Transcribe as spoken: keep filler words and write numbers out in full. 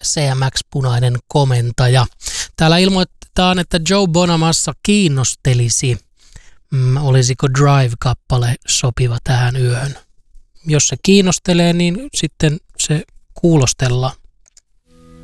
C M X-punainen komentaja. Täällä ilmoitetaan, että Joe Bonamassa kiinnostelisi, mm, olisiko Drive-kappale sopiva tähän yöhön. Jos se kiinnostelee, niin sitten se kuulostella